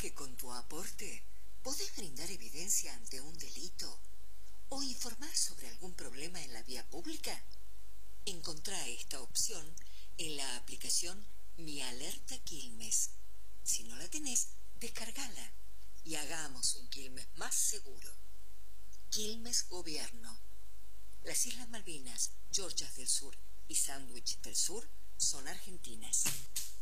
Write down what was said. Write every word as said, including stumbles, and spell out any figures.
que con tu aporte podés brindar evidencia ante un delito o informar sobre algún problema en la vía pública? Encontrá esta opción en la aplicación Mi Alerta Quilmes. Si no la tenés, descargala y hagamos un Quilmes más seguro. Quilmes Gobierno. Las Islas Malvinas, Georgias del Sur y Sandwich del Sur son argentinas.